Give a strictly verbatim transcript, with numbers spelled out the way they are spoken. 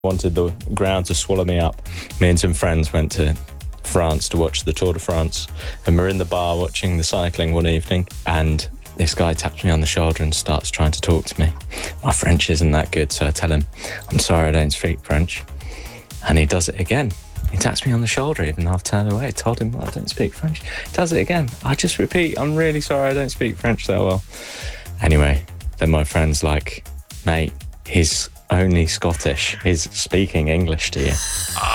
Wanted the ground to swallow me up. Me and some friends went to France to watch the Tour de France, and we're in the bar watching the cycling one evening, and this guy taps me on the shoulder and starts trying to talk to me. My French isn't that good, so I tell him, I'm sorry, I don't speak French. And he does it again. He taps me on the shoulder even though I've turned away. I told him, well, I don't speak French. He does it again. I just repeat, I'm really sorry, I don't speak French that well. Anyway, then my friend's like, mate, he's only Scottish. He's speaking English to you.